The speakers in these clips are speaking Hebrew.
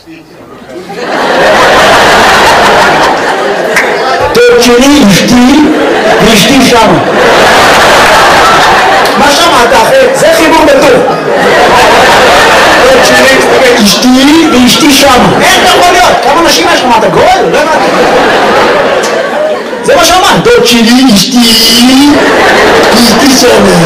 דוד שלי, אשתי, ואשתי שמה. מה שמעת אחי? זה חיבור בטוב. דוד שלי, אשתי, ואשתי שמה. איך אתה יכול להיות? כמה נשים יש לך? מה אתה גול? לא הבנתי. זה מה שאמרת. דוד שלי, אשתי, ואשתי שמה.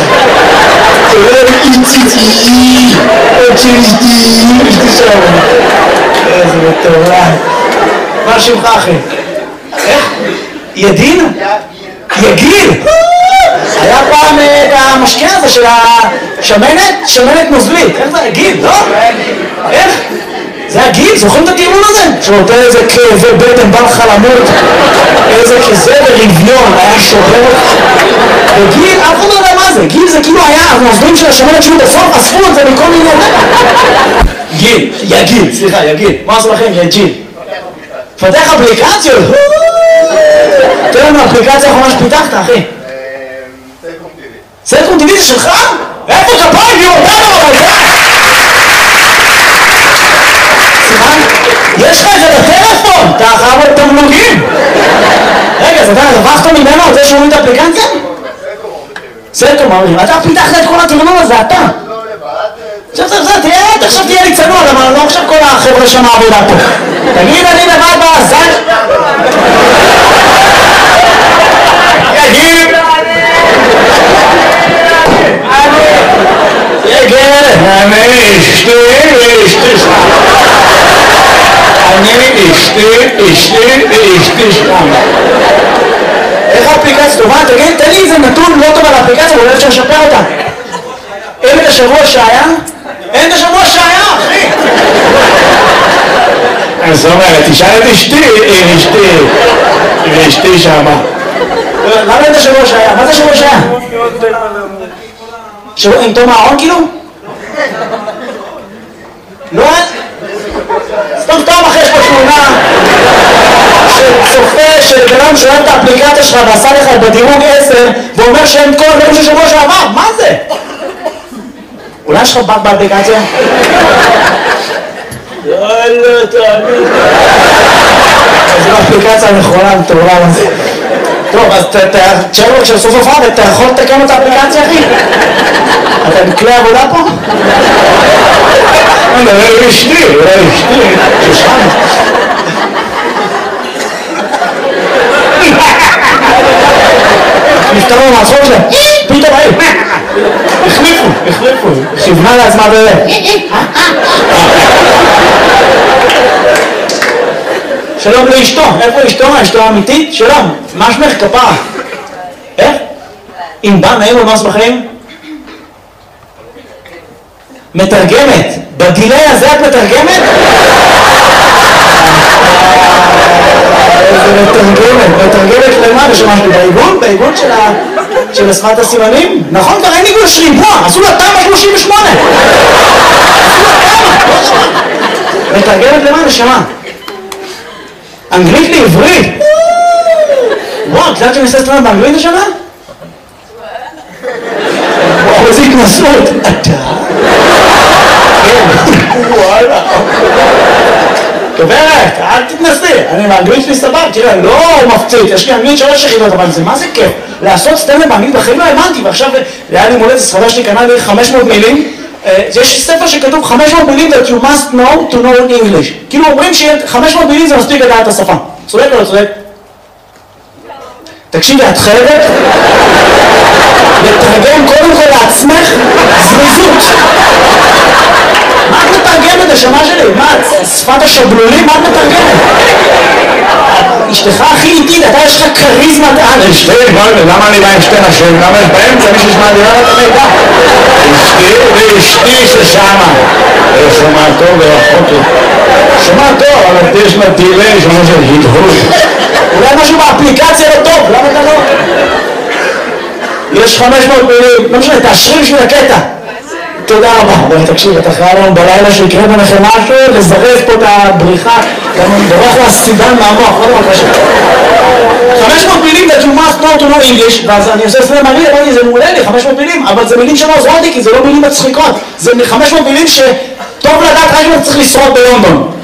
איציצי, דוד שלי, אשתי, ואשתי שמה. איזה מטורף. מה שמך אחי? איך? ידין? יגיל? היה פעם את המשקה הזה של השמנת? שמנת נוזלית. איך זה? יגיל, לא? איך? זה הגיל? זוכרים את הטיעון הזה? שנותן איזה כאבי בטן, בא לך למות, איזה כזה ברביון, היה שובר. וגיל, אף אחד לא יודע מה זה. גיל זה כאילו היה הנוזלים של השמנת שהוא בסוף אספו את זה מכל מיני... גיל, יגיל, סליחה, יגיל. מה עשו לכם? יגיל. פתח אפליקציות. תראה לנו אפליקציה האחרונה שפיתחת, אחי. סלקום טיווי זה שלך? איפה כפיים? היא אותנו אבל זה! סליחה? יש לך את זה בטלפון! אתה חייב את תמלוגים! רגע, אז אתה הרווחת ממנו על זה שהוא את האפליקציה? סלקום אומרים, אתה פיתחת את כל התרנון הזה, אתה! תראה, עכשיו תהיה לי צנוע, אבל לא עכשיו כל החבר'ה שם העבודה פה. תגיד, אני לבד בעזן? יגיד! יגיד! אני אשתי שם. איך האפליקציה טובה? תגיד, תן לי איזה נתון לא טוב על האפליקציה, ואולי אפשר לשפר אותה. אין את השבוע שהיה? אין את השבוע שהיה, אחי! אז זאת אומרת, תשאל את אשתי, ואשתי שמה. למה אין את השבוע שהיה? מה זה השבוע שהיה? עם תום הארון כאילו? לא? סתם אחרי יש פה תמונה שצופה שבן שואל את האפליקציה שלך ועשה לך בדירוג 10 ואומר שאין כל דברים של שבוע שעבר, מה זה? אולי יש לך בת באפליקציה? יאללה, תאמין. זו האפליקציה הנכונה, מטורף הזה. טוב, אז תשאר לו כשסוף הופעה ואתה יכול לתקן את האפליקציה, אחי? אתה בכלי עבודה פה? אולי אשתי, שושן. נפטרו מהצחוק שלהם, פתאום היו, החליפו, כיוונה לעצמה שלום לאשתו, איפה אשתו? אשתו האמיתית? שלום, מה שמך כפרה? איך? אם בא נעים ומס בחיים? מתרגמת, בדילי הזה את מתרגמת? איזה מתרגמת למה? ושמשתי בעיגון של שפת הסימנים? נכון, כבר אין עיגון שריבוע, עשו לה תמ"א 38! מתרגמת למה? נשמה? אנגלית לעברית? וואו, קצת שאני עושה סטרנד באנגלית השנה? וואו, איזה התנסות! אתה? וואלה. גברת, אל תתנסי, אני באנגלית שלי סבב, תראה, לא מפציץ, יש לי אנגלית 3 יחידות, אבל זה מה זה כיף? לעשות סטנדאפ באנגלית בחיים לא האמנתי, ועכשיו היה לי מולדת, ספרדה שלי קנה לי 500 מילים, יש ספר שכתוב 500 מילים that you must know to know English. כאילו אומרים ש500 מילים זה מספיק לדעת את השפה. צודק או לא צודק? תקשיבי, את חייבת לתרגם קודם כל לעצמך זריזות. מה את מתרגמת השמה שלי? מה, שפת השבלולים? מה את מתרגמת? אשתך הכי איטית, אתה יש לך קריזמת על. אשתי, למה אני בא עם שתי נשים? למה יש באמצע מישהו שמעדירה את המידע? אשתי ואשתי ששמה. שומע טוב ורחוק. שומע טוב, אבל יש לה דילי שאומר של הדהוד. אולי משהו באפליקציה לא טוב, למה אתה לא? יש 500 מילים, לא משנה, תאשרי בשביל הקטע. תודה רבה. אבל תקשיב, אתה חייב לנו בלילה שיקרה ביניכם משהו, לזרז פה את הבריחה, גם דורך לסידן מהמוח, לא דבר קשה. 500 מילים that you must know to know English, ואז אני עושה סלם מעניין, אמרתי, זה מעולה לי, 500 מילים, אבל זה מילים שלא עוזרות לי, כי זה לא מילים מצחיקות, זה 500 מילים שטוב לדעת רק אם אתה צריך לשרוד בלונדון.